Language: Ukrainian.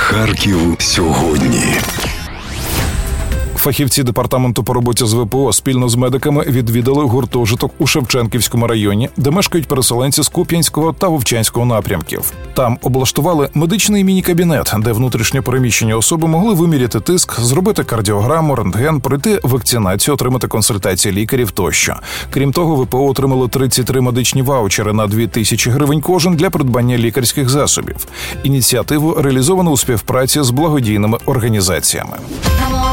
Харків сьогодні. Фахівці департаменту по роботі з ВПО спільно з медиками відвідали гуртожиток у Шевченківському районі, де мешкають переселенці з Куп'янського та Вовчанського напрямків. Там облаштували медичний міні-кабінет, де внутрішньо переміщені особи могли виміряти тиск, зробити кардіограму, рентген, пройти вакцинацію, отримати консультації лікарів тощо. Крім того, ВПО отримали 33 медичні ваучери на 2000 гривень кожен для придбання лікарських засобів. Ініціативу реалізовано у співпраці з благодійними організаціями.